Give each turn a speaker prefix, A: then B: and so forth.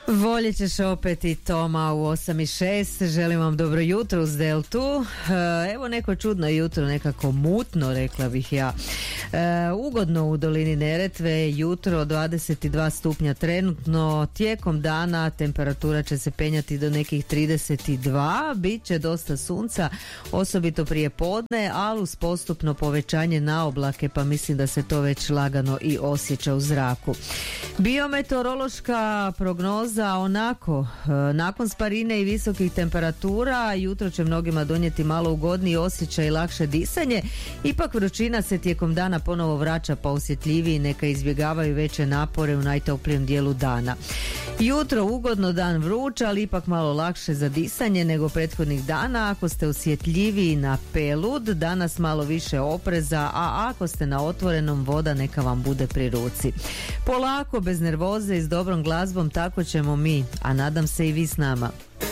A: Voljet ćeš opet i Toma u 8:06. Želim vam dobro jutro uz Deltu. Evo neko čudno jutro, nekako mutno, rekla bih ja. Ugodno u dolini Neretve, jutro 22 stupnja trenutno, tijekom dana temperatura će se penjati do nekih 32, bit će dosta sunca, osobito prije podne, ali uz postupno povećanje na oblake, pa mislim da se to već lagano i osjeća u zraku. Biometeorološka prognoza onako, nakon sparine i visokih temperatura, jutro će mnogima donijeti malo ugodniji osjećaj i lakše disanje, ipak vrućina se tijekom dana ponovo vraća, pa osjetljiviji neka izbjegavaju veće napore u najtoplijem dijelu dana. Jutro ugodno, dan vruć, ali ipak malo lakše za disanje nego prethodnih dana. Ako ste osjetljiviji na pelud, danas malo više opreza, a ako ste na otvorenom, voda neka vam bude pri ruci. Polako, bez nervoze i s dobrom glazbom, tako ćemo mi, a nadam se i vi s nama.